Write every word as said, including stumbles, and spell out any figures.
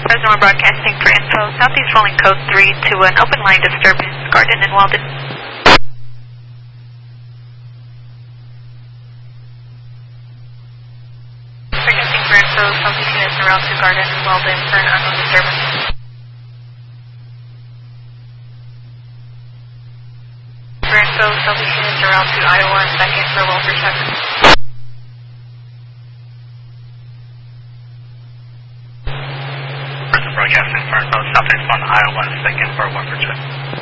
Fresno Broadcasting for info. Southeast rolling code three to an open line disturbance, Garden and Walden. Broadcasting for info. Southeast units en route to Garden and Walden for an unknown disturbance. For info, Southeast units en route to Iowa and back in for Walter check. Broadcasting for info, Southeast one, Iowa, second for Walter check.